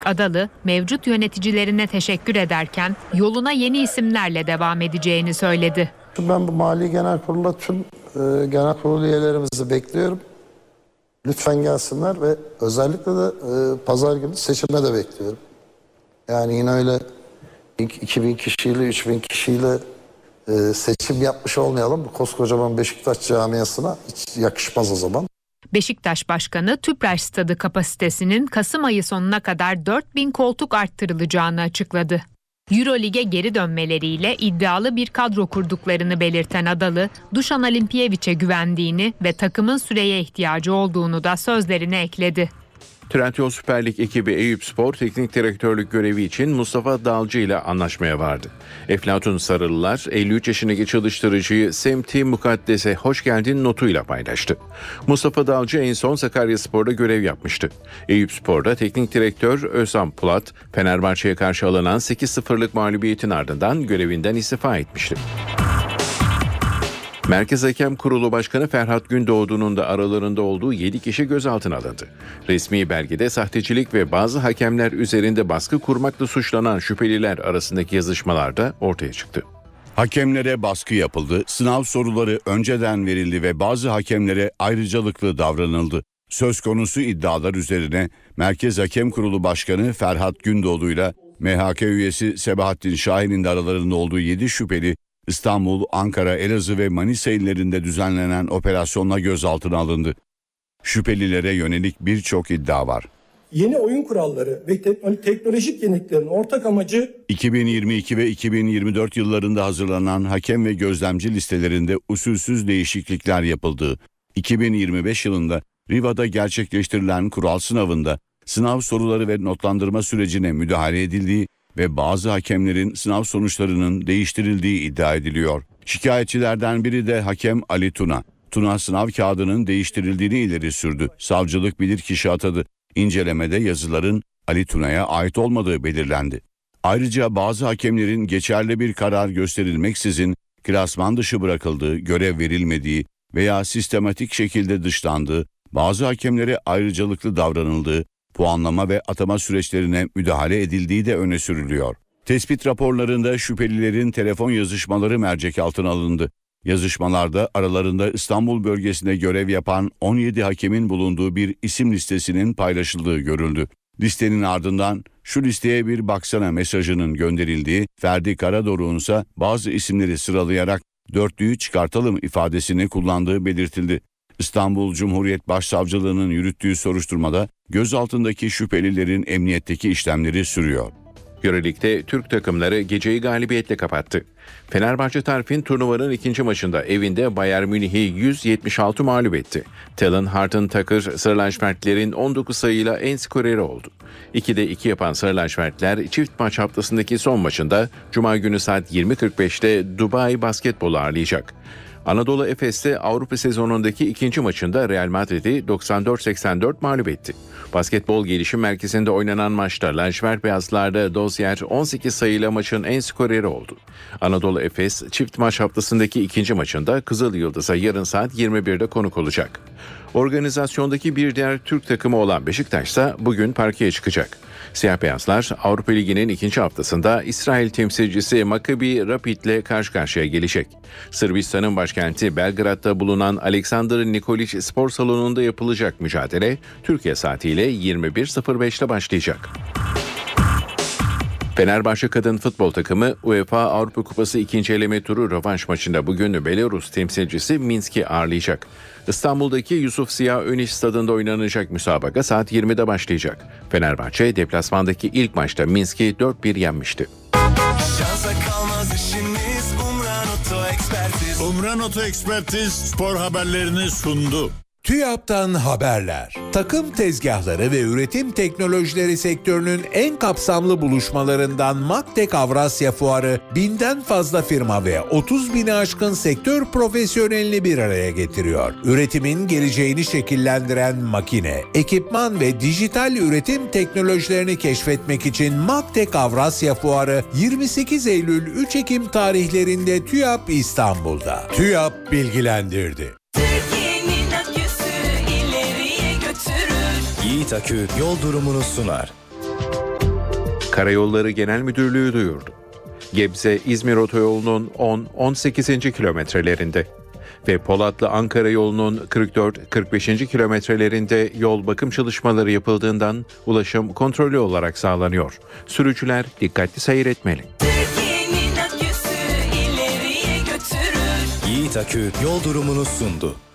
Adalı, mevcut yöneticilerine teşekkür ederken yoluna yeni isimlerle devam edeceğini söyledi. Ben bu Mali Genel Kurulu'nda tüm genel kurul üyelerimizi bekliyorum. Lütfen gelsinler ve özellikle de pazar günü seçime de bekliyorum. Yani yine öyle 2000 kişiyle 3000 kişiyle seçim yapmış olmayalım. Bu koskocaman Beşiktaş camiasına hiç yakışmaz o zaman. Beşiktaş Başkanı Tüpraş Stadı kapasitesinin Kasım ayı sonuna kadar 4000 koltuk arttırılacağını açıkladı. Eurolig'e geri dönmeleriyle iddialı bir kadro kurduklarını belirten Adalı, Dušan Alimpijević'e güvendiğini ve takımın süreye ihtiyacı olduğunu da sözlerine ekledi. Trendyol Süper Lig ekibi Eyüpspor teknik direktörlük görevi için Mustafa Dalcı ile anlaşmaya vardı. Eflatun Sarılılar 53 yaşındaki çalıştırıcıyı Semti Mukaddes'e hoş geldin notuyla paylaştı. Mustafa Dalcı en son Sakaryaspor'da görev yapmıştı. Eyüpspor'da teknik direktör Özhan Pulat, Fenerbahçe'ye karşı alınan 8-0'lık mağlubiyetin ardından görevinden istifa etmişti. Merkez Hakem Kurulu Başkanı Ferhat Gündoğdu'nun da aralarında olduğu 7 kişi gözaltına alındı. Resmi belgede sahtecilik ve bazı hakemler üzerinde baskı kurmakla suçlanan şüpheliler arasındaki yazışmalar da ortaya çıktı. Hakemlere baskı yapıldı, sınav soruları önceden verildi ve bazı hakemlere ayrıcalıklı davranıldı. Söz konusu iddialar üzerine Merkez Hakem Kurulu Başkanı Ferhat Gündoğdu'yla MHK üyesi Sebahattin Şahin'in de aralarında olduğu 7 şüpheli İstanbul, Ankara, Elazığ ve Manisa illerinde düzenlenen operasyonla gözaltına alındı. Şüphelilere yönelik birçok iddia var. Yeni oyun kuralları ve teknolojik yeniliklerin ortak amacı 2022 ve 2024 yıllarında hazırlanan hakem ve gözlemci listelerinde usulsüz değişiklikler yapıldığı, 2025 yılında Riva'da gerçekleştirilen kural sınavında sınav soruları ve notlandırma sürecine müdahale edildiği ve bazı hakemlerin sınav sonuçlarının değiştirildiği iddia ediliyor. Şikayetçilerden biri de hakem Ali Tuna. Tuna sınav kağıdının değiştirildiğini ileri sürdü. Savcılık bilirkişi atadı. İncelemede yazıların Ali Tuna'ya ait olmadığı belirlendi. Ayrıca bazı hakemlerin geçerli bir karar gösterilmeksizin klasman dışı bırakıldığı, görev verilmediği veya sistematik şekilde dışlandığı, bazı hakemlere ayrıcalıklı davranıldığı, puanlama ve atama süreçlerine müdahale edildiği de öne sürülüyor. Tespit raporlarında şüphelilerin telefon yazışmaları mercek altına alındı. Yazışmalarda aralarında İstanbul bölgesinde görev yapan 17 hakemin bulunduğu bir isim listesinin paylaşıldığı görüldü. Listenin ardından şu listeye bir baksana mesajının gönderildiği, Ferdi Karadoruk'un ise bazı isimleri sıralayarak dörtlüyü çıkartalım ifadesini kullandığı belirtildi. İstanbul Cumhuriyet Başsavcılığı'nın yürüttüğü soruşturmada gözaltındaki şüphelilerin emniyetteki işlemleri sürüyor. Euroleague'de Türk takımları geceyi galibiyetle kapattı. Fenerbahçe Tarfin turnuvanın ikinci maçında evinde Bayern Münih'i 176 mağlup etti. Talon Harten-Tucker Sarı lacivertlerin 19 sayıyla en skoreri oldu. 2'de 2 yapan Sarı lacivertler çift maç haftasındaki son maçında Cuma günü saat 20.45'te Dubai Basketbol'u ağırlayacak. Anadolu Efes de Avrupa sezonundaki ikinci maçında Real Madrid'i 94-84 mağlup etti. Basketbol Gelişim Merkezi'nde oynanan maçta lacivert beyazlarda Dozier 18 sayıyla maçın en skoreri oldu. Anadolu Efes çift maç haftasındaki ikinci maçında Kızıl Yıldız'a yarın saat 21'de konuk olacak. Organizasyondaki bir diğer Türk takımı olan Beşiktaş ise bugün parkeye çıkacak. Siyah beyazlar Avrupa Ligi'nin ikinci haftasında İsrail temsilcisi Maccabi Rapid'le karşı karşıya gelecek. Sırbistan'ın başkenti Belgrad'da bulunan Aleksandar Nikolić Spor Salonu'nda yapılacak mücadele Türkiye saatiyle 21.05'te başlayacak. Fenerbahçe kadın futbol takımı UEFA Avrupa Kupası ikinci eleme turu rövanş maçında bugün Belarus temsilcisi Minsk'i ağırlayacak. İstanbul'daki Yusuf Ziya Öniş stadında oynanacak müsabaka saat 20'de başlayacak. Fenerbahçe deplasmandaki ilk maçta Minsk'i 4-1 yenmişti. Umran Oto Ekspertiz spor haberlerini sundu. TÜYAP'tan haberler. Takım tezgahları ve üretim teknolojileri sektörünün en kapsamlı buluşmalarından Maktek Avrasya Fuarı 1000'den fazla firma ve 30.000'i aşkın sektör profesyonelini bir araya getiriyor. Üretimin geleceğini şekillendiren makine, ekipman ve dijital üretim teknolojilerini keşfetmek için Maktek Avrasya Fuarı 28 Eylül-3 Ekim tarihlerinde TÜYAP İstanbul'da. TÜYAP bilgilendirdi. Yiğit Akü yol durumunu sunar. Karayolları Genel Müdürlüğü duyurdu. Gebze-İzmir otoyolunun 10-18. kilometrelerinde ve Polatlı-Ankara yolunun 44-45. kilometrelerinde yol bakım çalışmaları yapıldığından ulaşım kontrollü olarak sağlanıyor. Sürücüler dikkatli seyretmeli. Yiğit Akü yol durumunu sundu.